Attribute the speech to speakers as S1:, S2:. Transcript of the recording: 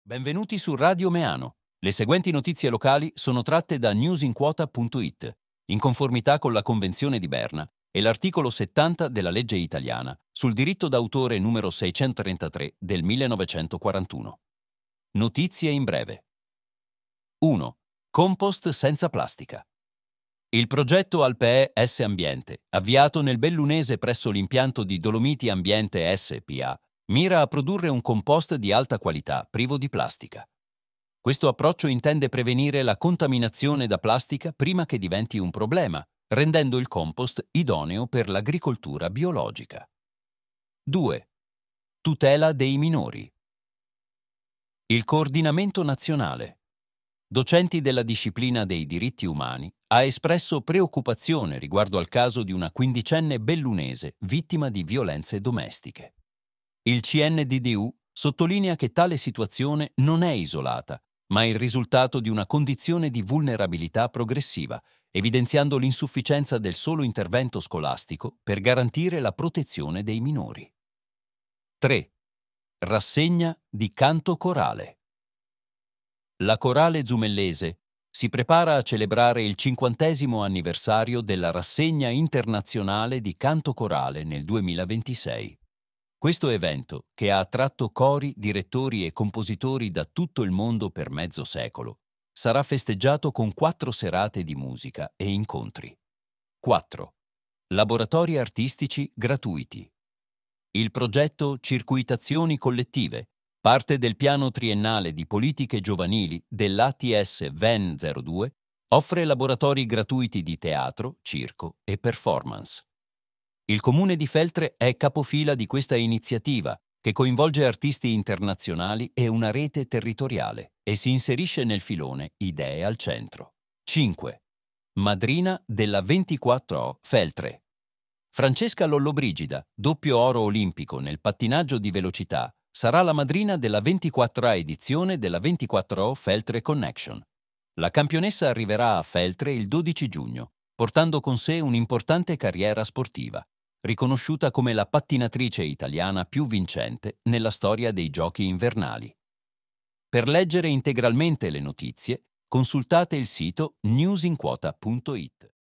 S1: Benvenuti su Radio Meano. Le seguenti notizie locali sono tratte da newsinquota.it, in conformità con la Convenzione di Berna e l'articolo 70 della legge italiana sul diritto d'autore numero 633 del 1941. Notizie in breve. 1. Compost senza plastica. Il progetto Alpee S Ambiente, avviato nel Bellunese presso l'impianto di Dolomiti Ambiente SpA, mira a produrre un compost di alta qualità privo di plastica. Questo approccio intende prevenire la contaminazione da plastica prima che diventi un problema, rendendo il compost idoneo per l'agricoltura biologica. 2. Tutela dei minori. Il Coordinamento Nazionale, docenti della disciplina dei diritti umani, ha espresso preoccupazione riguardo al caso di una quindicenne bellunese vittima di violenze domestiche. Il CNDDU sottolinea che tale situazione non è isolata, ma il risultato di una condizione di vulnerabilità progressiva, evidenziando l'insufficienza del solo intervento scolastico per garantire la protezione dei minori. 3. Rassegna di canto corale. La Corale Zumellese si prepara a celebrare il 50° anniversario della Rassegna Internazionale di Canto Corale nel 2026. Questo evento, che ha attratto cori, direttori e compositori da tutto il mondo per mezzo secolo, sarà festeggiato con 4 serate di musica e incontri. 4. Laboratori artistici gratuiti. Il progetto Circuitazioni Collettive, parte del piano triennale di politiche giovanili dell'ATS VEN 02, offre laboratori gratuiti di teatro, circo e performance. Il Comune di Feltre è capofila di questa iniziativa, che coinvolge artisti internazionali e una rete territoriale e si inserisce nel filone Idee al centro. 5. Madrina della 24O Feltre. Francesca Lollobrigida, doppio oro olimpico nel pattinaggio di velocità, sarà la madrina della 24A edizione della 24O Feltre Connection. La campionessa arriverà a Feltre il 12 giugno, portando con sé un'importante carriera sportiva, riconosciuta come la pattinatrice italiana più vincente nella storia dei giochi invernali. Per leggere integralmente le notizie, consultate il sito newsinquota.it.